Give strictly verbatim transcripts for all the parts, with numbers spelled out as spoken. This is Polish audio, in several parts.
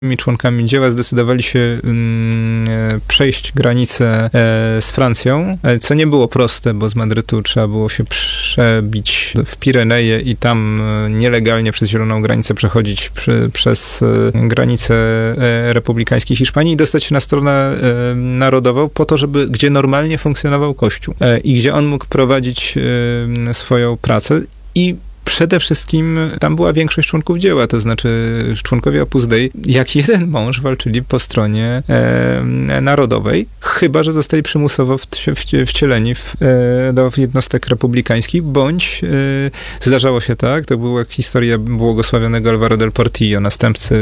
członkami dzieła zdecydowali się mm, przejść granicę e, z Francją, e, co nie było proste, bo z Madrytu trzeba było się przebić w Pireneje i tam e, nielegalnie przez zieloną granicę przechodzić przy, przez e, granicę e, republikańskiej Hiszpanii i dostać się na stronę e, narodową po to, żeby gdzie normalnie funkcjonował Kościół e, i gdzie on mógł prowadzić e, swoją pracę. I przede wszystkim tam była większość członków dzieła, to znaczy członkowie Opus Dei, jak jeden mąż, walczyli po stronie e, narodowej, chyba że zostali przymusowo wcieleni w, e, do jednostek republikańskich, bądź e, zdarzało się tak, to była historia błogosławionego Alvaro del Portillo, następcy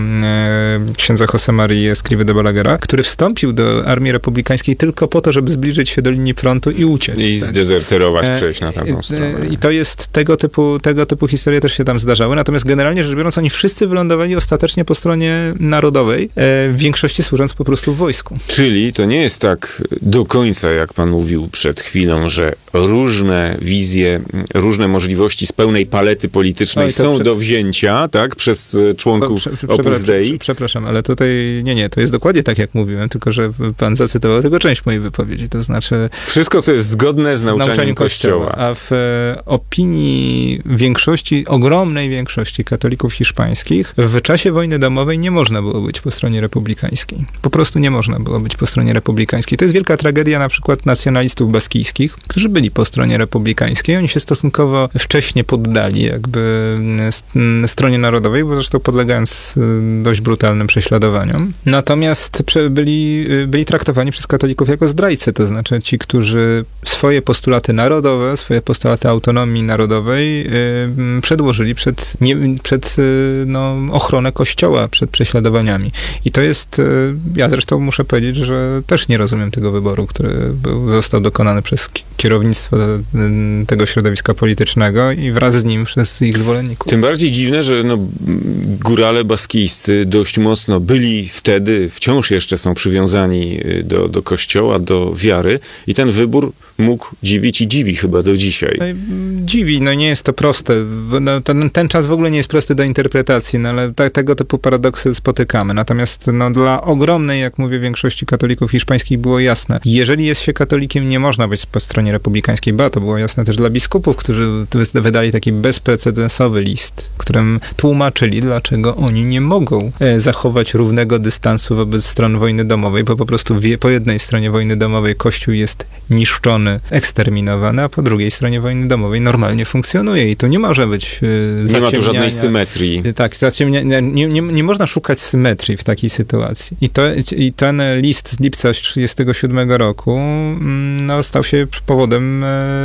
e, księdza José María Escrivá de Balaguera, który wstąpił do armii republikańskiej tylko po to, żeby zbliżyć się do linii frontu i uciec. I tak. zdezerterować, przejść na tamtą e, stronę. I to jest tego typu Tego typu historie też się tam zdarzały, natomiast generalnie rzecz biorąc, oni wszyscy wylądowali ostatecznie po stronie narodowej, e, w większości służąc po prostu w wojsku. Czyli to nie jest tak do końca, jak pan mówił przed chwilą, że różne wizje, różne możliwości z pełnej palety politycznej są prze... do wzięcia, tak, przez członków prze, prze, Opus Dei. Przepraszam, ale tutaj, nie, nie, to jest dokładnie tak, jak mówiłem, tylko że pan zacytował tylko część mojej wypowiedzi, to znaczy... Wszystko, co jest zgodne z, z nauczaniem, nauczaniem Kościoła. Kościoła. A w e, opinii większości, ogromnej większości katolików hiszpańskich w czasie wojny domowej nie można było być po stronie republikańskiej. Po prostu nie można było być po stronie republikańskiej. To jest wielka tragedia na przykład nacjonalistów baskijskich, którzy byli po stronie republikańskiej. Oni się stosunkowo wcześnie poddali jakby stronie narodowej, bo zresztą podlegając dość brutalnym prześladowaniom. Natomiast byli, byli traktowani przez katolików jako zdrajcy, to znaczy ci, którzy swoje postulaty narodowe, swoje postulaty autonomii narodowej przedłożyli przed, nie, przed no, ochronę Kościoła, przed prześladowaniami. I to jest, ja zresztą muszę powiedzieć, że też nie rozumiem tego wyboru, który był, został dokonany przez kierownictwo tego środowiska politycznego i wraz z nim przez ich zwolenników. Tym bardziej dziwne, że no, górale baskijscy dość mocno byli wtedy, wciąż jeszcze są przywiązani do, do Kościoła, do wiary i ten wybór mógł dziwić i dziwi chyba do dzisiaj. No, dziwi, no nie jest to proste. No, ten, ten czas w ogóle nie jest prosty do interpretacji, no ale te, tego typu paradoksy spotykamy. Natomiast no, dla ogromnej, jak mówię, większości katolików hiszpańskich było jasne. Jeżeli jest się katolikiem, nie można być po stronie republikańskiej, ba, to było jasne też dla biskupów, którzy wydali taki bezprecedensowy list, w którym tłumaczyli, dlaczego oni nie mogą e, zachować równego dystansu wobec stron wojny domowej, bo po prostu wie, po jednej stronie wojny domowej Kościół jest niszczony, eksterminowany, a po drugiej stronie wojny domowej normalnie funkcjonuje i tu nie może być e, nie ma tu żadnej symetrii. Tak, zaciemnia, nie, nie, nie można szukać symetrii w takiej sytuacji. I, to, i ten list z lipca trzydziestego siódmego roku no, stał się powodem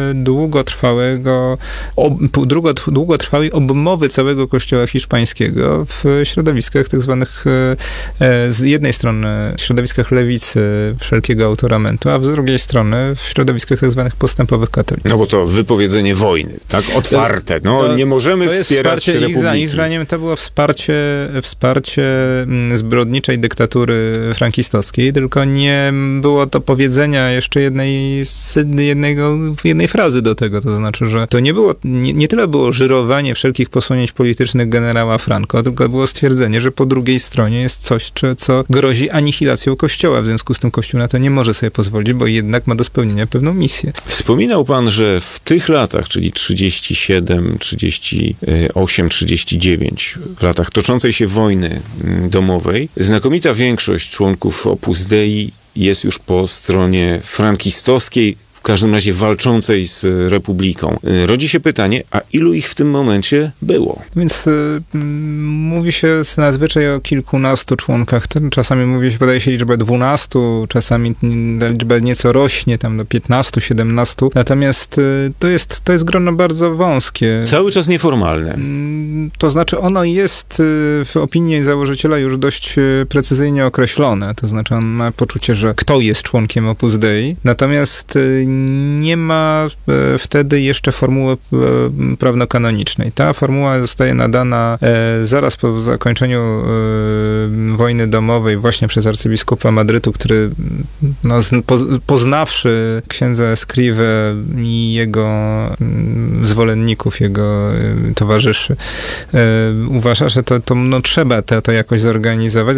długotrwałego, ob, długo, długotrwałej obmowy całego kościoła hiszpańskiego w środowiskach tak zwanych z jednej strony w środowiskach lewicy wszelkiego autoramentu, a z drugiej strony w środowiskach tak zwanych postępowych katolików. No bo to wypowiedzenie wojny, tak? Otwarte. No to, nie możemy to wspierać jest republiki. Ich zdaniem to było wsparcie, wsparcie zbrodniczej dyktatury frankistowskiej, tylko nie było to powiedzenia jeszcze jednej, jednego, jednej frazy do tego, to znaczy, że to nie było, nie, nie tyle było żyrowanie wszelkich posunięć politycznych generała Franco, tylko było stwierdzenie, że po drugiej stronie jest coś, co grozi anihilacją Kościoła, w związku z tym Kościół na to nie może sobie pozwolić, bo jednak ma do spełnienia pewną misję. Wspominał pan, że w tych latach, czyli trzydzieści siedem, trzydzieści osiem, trzydzieści dziewięć, w latach toczącej się wojny domowej, znakomita większość członków Opus Dei jest już po stronie frankistowskiej, w każdym razie walczącej z Republiką. Rodzi się pytanie, a ilu ich w tym momencie było? Więc y, mówi się nadzwyczaj o kilkunastu członkach. Czasami mówi się, podaje się liczbę dwunastu, czasami liczba nieco rośnie, tam do piętnastu, siedemnastu. Natomiast y, to jest, to jest grono bardzo wąskie. Cały czas nieformalne. Y, to znaczy ono jest y, w opinii założyciela już dość y, precyzyjnie określone. To znaczy on ma poczucie, że kto jest członkiem Opus Dei. Natomiast y, nie ma e, wtedy jeszcze formuły e, prawnokanonicznej. Ta formuła zostaje nadana e, zaraz po zakończeniu e, wojny domowej właśnie przez arcybiskupa Madrytu, który no, z, po, poznawszy księdza Escrivę i jego m, zwolenników, jego e, towarzyszy, e, uważa, że to, to no, trzeba to, to jakoś zorganizować.